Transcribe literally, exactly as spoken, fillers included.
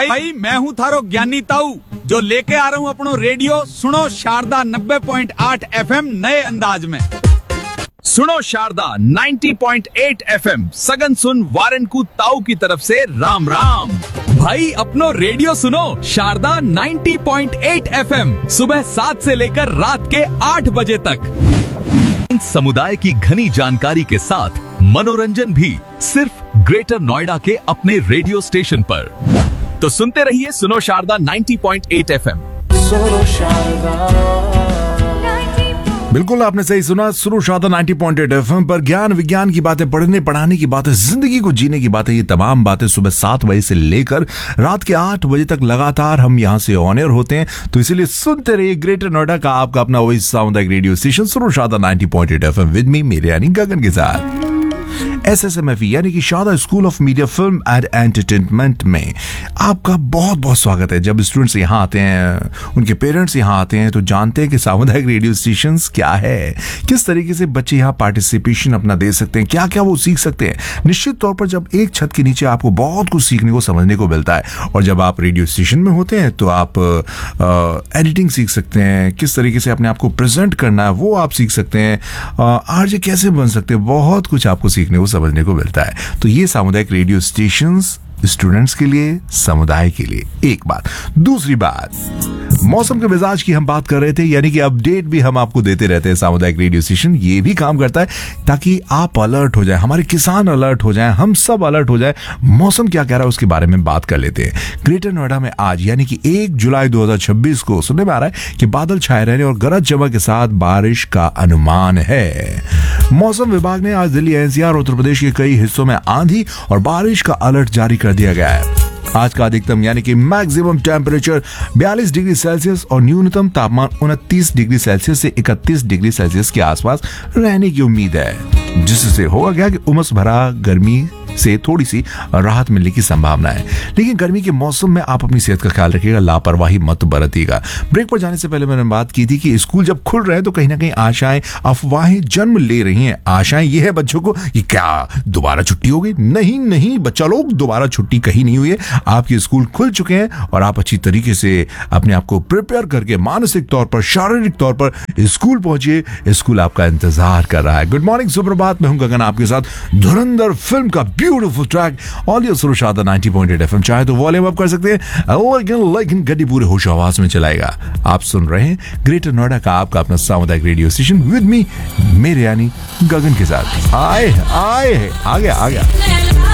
भाई मैं हूँ थारो ज्ञानी ताऊ जो लेके आ रहा हूँ अपनो रेडियो सुनो शारदा नब्बे पॉइंट आठ एफएम नए अंदाज में। सुनो शारदा नब्बे पॉइंट आठ एफएम सगन सुन वारन को ताऊ की तरफ से राम राम। भाई अपनो रेडियो सुनो शारदा नब्बे पॉइंट आठ एफएम सुबह सात से लेकर रात के आठ बजे तक। समुदाय की घनी जानकारी के साथ मनोरंजन भी सिर्फ ग्रेटर नोएडा के अपने रेडियो स्टेशन पर। तो सुनते रहिए सुनो शारदा नब्बे पॉइंट आठ एफएम। सुनो शारदा। बिल्कुल आपने सही सुना, सुनो शारदा नब्बे पॉइंट आठ एफएम पर ज्ञान विज्ञान की बातें, पढ़ने पढ़ाने की बातें, जिंदगी को जीने की बातें, ये तमाम बातें सुबह सात बजे से लेकर रात के आठ बजे तक लगातार हम यहाँ से ऑन एयर होते हैं। तो इसीलिए सुनते रहिए ग्रेटर नोएडा का आपका अपना वही सामुदायिक रेडियो स्टेशन सुनो शारदा नब्बे पॉइंट आठ एफएम विद मी मेरे यानी गगन के साथ। एस एस एम एफ यानी कि Sharda school of media film and entertainment में आपका बहुत बहुत स्वागत है। जब स्टूडेंट्स यहाँ आते हैं, उनके पेरेंट्स यहाँ आते हैं, तो जानते हैं कि सामुदायिक रेडियो स्टेशंस क्या है, किस तरीके से बच्चे यहाँ पार्टिसिपेशन अपना दे सकते हैं, क्या क्या वो सीख सकते हैं। निश्चित तौर पर जब एक छत के नीचे आपको बहुत कुछ सीखने को समझने को मिलता है, और जब आप रेडियो स्टेशन में होते हैं तो आप एडिटिंग सीख सकते हैं, किस तरीके से अपने आप को प्रेजेंट करना है वो आप सीख सकते हैं, आरजे कैसे बन सकते हैं, बहुत कुछ आपको सीखने को समझने को मिलता है। तो ये सामुदायिक रेडियो स्टेशंस स्टूडेंट्स के लिए, समुदाय के लिए एक बात। दूसरी बात, मौसम के मिजाज की हम बात कर रहे थे, यानी कि अपडेट भी हम आपको देते रहते हैं। सामुदायिक रेडियो स्टेशन ये भी काम करता है ताकि आप अलर्ट हो जाए, हमारे किसान अलर्ट हो जाएं, हम सब अलर्ट हो जाए। मौसम क्या कह रहा है उसके बारे में बात कर लेते हैं। ग्रेटर नोएडा में आज यानी कि एक जुलाई दो हजार छब्बीस को सुनने में आ रहा है कि बादल छाए रहने और गरज चमक के साथ बारिश का अनुमान है। मौसम विभाग ने आज दिल्ली, एनसीआर और उत्तर प्रदेश के कई हिस्सों में आंधी और बारिश का अलर्ट जारी कर दिया गया है। आज का अधिकतम यानी कि मैक्सिमम टेम्परेचर बयालीस डिग्री सेल्सियस और न्यूनतम तापमान उनतीस डिग्री सेल्सियस से इकतीस डिग्री सेल्सियस के आसपास रहने की उम्मीद है, जिससे होगा क्या कि उमस भरा गर्मी से थोड़ी सी राहत मिलने की संभावना है। लेकिन गर्मी के मौसम में आप अपनी सेहत का ख्याल रखिएगा, लापरवाही मत बरतिएगा। ब्रेक पर जाने से पहले मैंने बात की थी कि स्कूल जब खुल रहे हैं तो कहीं ना कहीं आशाएं, अफवाहें जन्म ले रही हैं। आशाएं ये है बच्चों को कि क्या दोबारा छुट्टी हो गई? नहीं नहीं बच्चा लोग, दोबारा छुट्टी कहीं नहीं हुई है। आपके स्कूल खुल चुके हैं और आप अच्छी तरीके से अपने आप को प्रिपेयर करके मानसिक तौर पर, शारीरिक तौर पर स्कूल पहुंचिए। स्कूल आपका इंतजार कर रहा है। गुड मॉर्निंग, सुप्रभात, मैं हूं गगन आपके साथ। धुरंधर फिल्म का ब्यूटीफुल ट्रैक ऑडियो सुनो शारदा नब्बे पॉइंट आठ एफएम। चाहे तो वॉल्यूम अप कर सकते हैं, लेकिन लेकिन गड्डी पूरे होश आवाज में चलाएगा। आप सुन रहे हैं ग्रेटर नोएडा का आपका अपना सामुदायिक रेडियो स्टेशन विद मी मेरे यानी गगन के साथ। आए आए आ गया आ गया